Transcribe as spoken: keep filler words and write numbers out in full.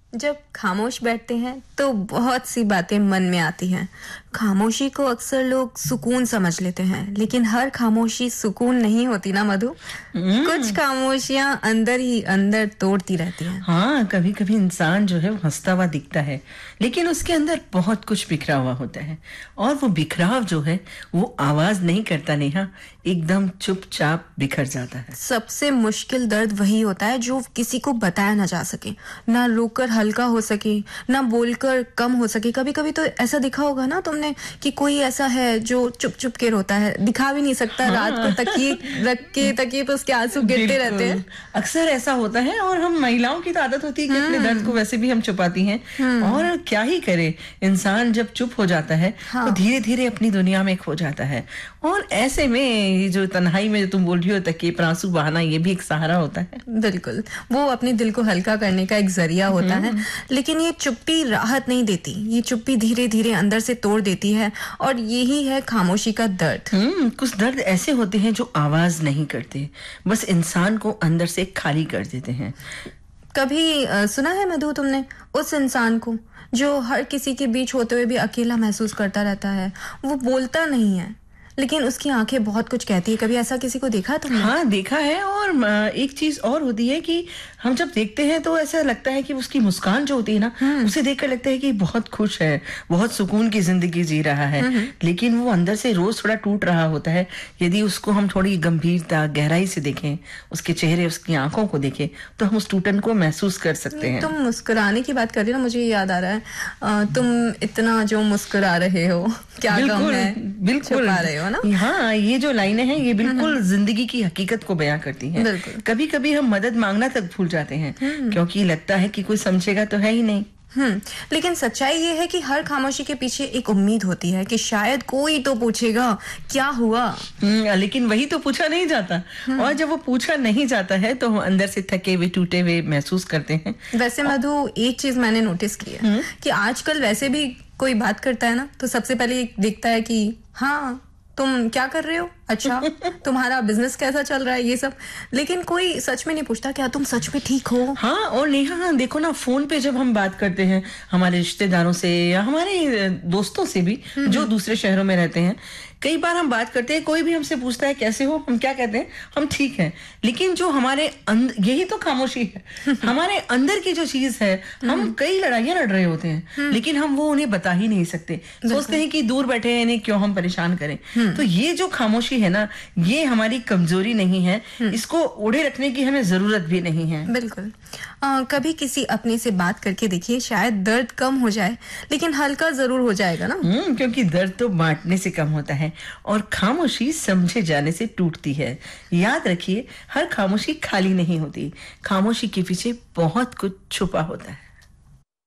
जब खामोश बैठते हैं तो बहुत सी बातें मन में आती हैं। खामोशी को अक्सर लोग सुकून समझ लेते हैं, लेकिन हर खामोशी सुकून नहीं होती ना मधु। कुछ खामोशियां अंदर ही अंदर तोड़ती रहती हैं। हाँ, कभी कभी इंसान जो है वो हंसता हुआ दिखता है, लेकिन उसके अंदर बहुत कुछ बिखरा हुआ होता है। और वो बिखराव जो है वो आवाज नहीं करता नेहा, एकदम चुपचाप बिखर जाता है। सबसे मुश्किल दर्द वही होता है जो किसी को बताया ना जा सके, ना रोकर हल्का हो सके, ना बोलकर कम हो सके। कभी कभी तो ऐसा दिखा होगा ना तुमने कि कोई ऐसा है जो चुप चुप के रोता है, दिखा भी नहीं सकता। हाँ। रात को तकिए रख के तकिए पे उसके आंसू गिरते रहते हैं। अक्सर ऐसा होता है, और हम महिलाओं की तो आदत होती है कि अपने दर्द को वैसे भी हम छुपाती हैं। और क्या ही करे, इंसान जब चुप हो जाता है हाँ। तो धीरे धीरे अपनी दुनिया में खो जाता है। और ऐसे में जो तन्हाई में जो तुम बोल रही हो तकिए पर आंसू बहाना, ये भी एक सहारा होता है। बिल्कुल, वो अपने दिल को हल्का करने का एक जरिया होता है। लेकिन ये चुप्पी राहत नहीं देती, ये चुप्पी धीरे धीरे अंदर से तोड़ देती है। और यही है खामोशी का दर्द। हम्म कुछ दर्द ऐसे होते हैं जो आवाज नहीं करते, बस इंसान को अंदर से खाली कर देते हैं। कभी आ, सुना है मधु तुमने उस इंसान को जो हर किसी के बीच होते हुए भी अकेला महसूस करता रहता है? वो बोलता नहीं है, लेकिन उसकी आंखें बहुत कुछ कहती है। कभी ऐसा किसी को देखा तुमने? हाँ, देखा है। और एक चीज और होती है कि हम जब देखते हैं तो ऐसा लगता है कि उसकी मुस्कान जो होती है ना, उसे देखकर लगता है कि बहुत खुश है, बहुत सुकून की जिंदगी जी रहा है। लेकिन वो अंदर से रोज थोड़ा टूट रहा होता है। यदि उसको हम थोड़ी गंभीरता गहराई से देखें, उसके चेहरे उसकी आंखों को देखें, तो हम उस टूटन को महसूस कर सकते हैं। तुम मुस्कुराने की बात कर रही हो ना, मुझे याद आ रहा है, आ, तुम इतना जो मुस्कुरा रहे हो, क्या गम है, बिल्कुल छुपा रहे हो ना। हाँ, ये जो लाइनें हैं ये बिल्कुल जिंदगी की हकीकत को बयां करती हैं। कभी कभी हम मदद मांगना तक भूल जाते हैं, क्योंकि लगता है कि कोई समझेगा तो है ही नहीं। हम्म लेकिन सच्चाई ये है कि हर खामोशी के पीछे एक उम्मीद होती है कि शायद कोई तो पूछेगा क्या हुआ। लेकिन वही तो पूछा नहीं जाता। और जब वो पूछा नहीं जाता है तो हम अंदर से थके हुए टूटे हुए महसूस करते हैं। वैसे मधु, एक चीज मैंने नोटिस की है कि आजकल वैसे भी कोई बात करता है ना तो सबसे पहले देखता है कि हाँ तुम क्या कर रहे हो, अच्छा तुम्हारा बिजनेस कैसा चल रहा है, ये सब। लेकिन कोई सच में नहीं पूछता क्या तुम सच में ठीक हो। हाँ, और नेहा देखो ना, फोन पे जब हम बात करते हैं हमारे रिश्तेदारों से या हमारे दोस्तों से भी जो दूसरे शहरों में रहते हैं, कई बार हम बात करते हैं, कोई भी हमसे पूछता है कैसे हो, हम क्या कहते हैं, हम ठीक हैं। लेकिन जो हमारे अंदर, यही तो खामोशी है, हमारे अंदर की जो चीज है, हम कई लड़ाइयां लड़ रहे होते हैं लेकिन हम वो उन्हें बता ही नहीं सकते। सोचते हैं कि दूर बैठे हैं, इन्हें क्यों हम परेशान करें। तो ये जो खामोशी है ना, ये हमारी कमजोरी नहीं है, इसको ओढ़े रखने की हमें जरूरत भी नहीं है। बिल्कुल। आ, कभी किसी अपने से बात करके देखिए, शायद दर्द कम हो जाए, लेकिन हल्का जरूर हो जाएगा ना। हम्म क्योंकि दर्द तो बांटने से कम होता है और खामोशी समझे जाने से टूटती है। याद रखिए, हर खामोशी खाली नहीं होती, खामोशी के पीछे बहुत कुछ छुपा होता है।